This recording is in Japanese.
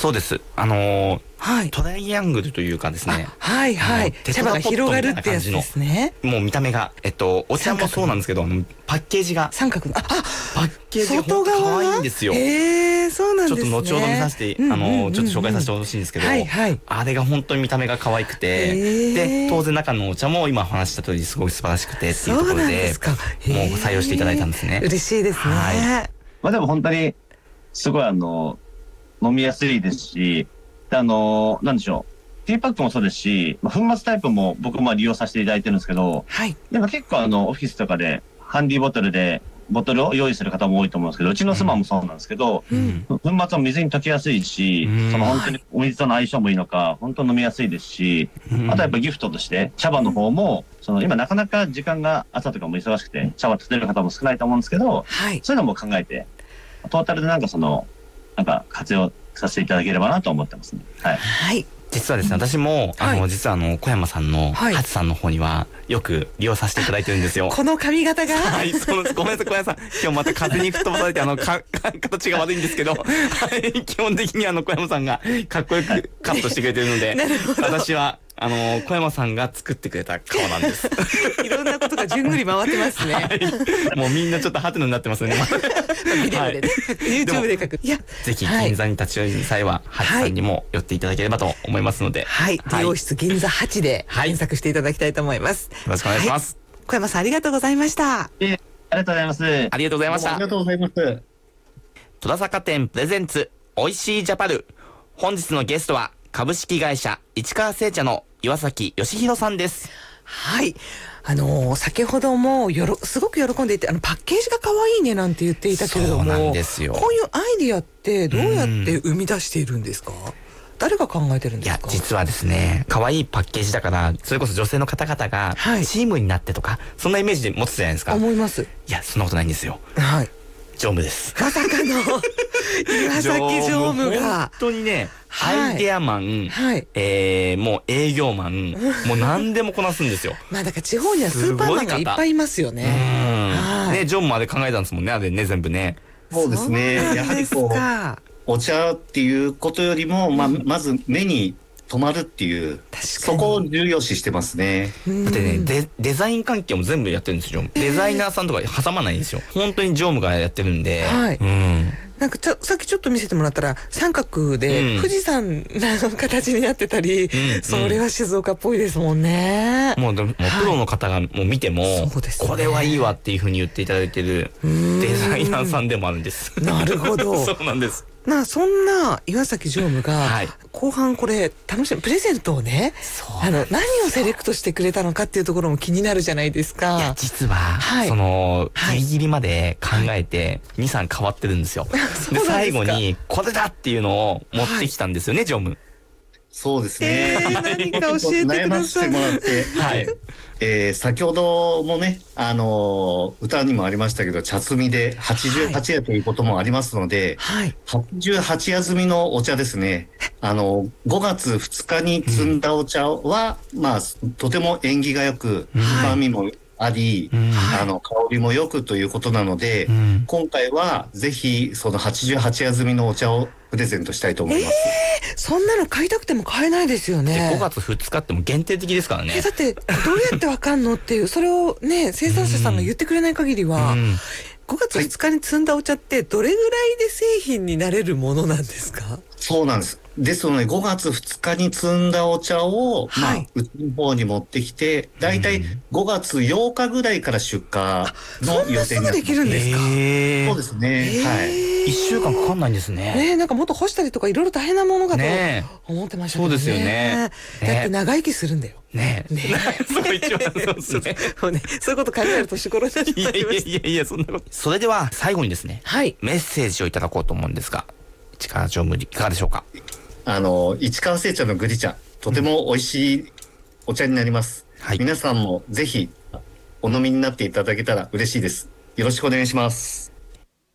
そうです。トライアングルというかですね。 はいはい。茶葉が広がるってやつですね。 もう見た目が、お茶もそうなんですけど、パッケージが。 三角の。 パッケージが本当可愛いんですよ。 そうなんですね。 ちょっと後ほど見させて、ちょっと紹介させてほしいんですけど、あれが本当に見た目が可愛くて、で、当然中のお茶も今お話した通りすごい素晴らしくてっていうところで、もう採用していただいたんですね。 嬉しいですね。 まあでも本当に、すごい飲みやすいですし、なんでしょう。ティーパックもそうですし、粉末タイプも僕も利用させていただいてるんですけど、でも結構オフィスとかでハンディボトルでボトルを用意する方も多いと思うんですけど、うちの妻もそうなんですけど、粉末は水に溶けやすいし、本当にお水との相性もいいのか、本当飲みやすいですし、あとやっぱギフトとして茶葉の方も、今なかなか時間が朝とかも忙しくて、茶葉立てる方も少ないと思うんですけど、そういうのも考えて、トータルで活用させていただければなと思ってますね。 はい。 実はですね、私も、実は小山さんの、ハチさんの方には、よく利用させていただいてるんですよ。 この髪型がはい、そうです。ごめんなさい、小山さん。今日また風に吹っ飛ばされて、形が悪いんですけど、基本的に小山さんがかっこよくカットしてくれてるので、私は、小山さんが作ってくれた顔なんです。 いろんなことがじゅんぐり回ってますね。 もうみんなちょっとハテナになってますね。 ビデオでね、YouTube で書く。 ぜひ銀座に立ち寄る際は、ハチさんにも寄っていただければと思いますので。 美容室銀座8で検索していただきたいと思います。 よろしくお願いします。 小山さんありがとうございました。 ありがとうございます。 ありがとうございました。 ありがとうございます。 戸田坂店プレゼンツ、おいしいジャパル。本日のゲストは、株式会社市川製茶の岩崎義弘さんです。 はい。先ほどもすごく喜んでいて、パッケージが可愛いねなんて言っていたけれども、 そうなんですよ。 こういうアイディアってどうやって生み出しているんですか？誰が考えてるんですか？ いや、実はですね、可愛いパッケージだから、それこそ女性の方々が、チームになってとか、そんなイメージで持つじゃないですか。 思います。 いや、そんなことないんですよ。 はい。 常務です。 まさかの岩崎常務が本当にね、アイデアマン、もう営業マン、もう何でもこなすんですよ。 まあだから地方にはスーパーマンがいっぱいいますよね。 ね、常務まで考えたんですもんね、あれね、全部ね。 そうですね。やはりお茶っていうことよりも、まず目に止まるっていう、そこを重要視してますね。 だってね、デザイン関係も全部やってるんですよ。デザイナーさんとか挟まないんですよ。本当に常務がやってるんで。 なんかさっきちょっと見せてもらったら三角で富士山の形になってたり、それは静岡っぽいですもんね。 もうプロの方がもう見ても、これはいいわっていうふうに言っていただいてるデザイナーさんでもあるんです。 なるほど。 そうなんです。 そんな岩崎常務が、後半これ楽しみプレゼントをね、何をセレクトしてくれたのかっていうところも気になるじゃないですか。 いや、実は、ギリギリまで考えて、2、3変わってるんですよ。で、最後に、これだっていうのを持ってきたんですよね、常務。 そうですね。 何か教えてください。 先ほどもね、歌にもありましたけど、茶摘みで88夜ということもありますので、88夜摘みのお茶ですね。5月2日に摘んだお茶は、とても縁起がよく、深みもあり、香りもよくということなので、今回はぜひその88夜摘みのお茶をプレゼントしたいと思います。 そんなの買いたくても買えないですよね。 5月2日っても限定的ですからね。 だってどうやってわかんのっていう、それをね、生産者さんが言ってくれない限りは、5月2日に摘んだお茶ってどれぐらいで製品になれるものなんですか？ そうなんです。ですので5月2日に摘んだお茶を、うちの方に持ってきて、だいたい5月8日ぐらいから出荷の予定になってます。 そんなすぐできるんですか？ そうですね。はい。 1週間かかんないんですね。 なんかもっと干したりとかいろいろ大変なものかと思ってましたけどね。 そうですよね。 だって長生きするんだよ。 そう一応そうですね。 そういうこと考えると年頃になっちゃいました。 いや、そんなこと。それでは最後にですね、メッセージをいただこうと思うんですが、市川常務いかがでしょうか？ 市川製茶のグリ茶、とても美味しいお茶になります。皆さんもぜひお飲みになっていただけたら嬉しいです。よろしくお願いします。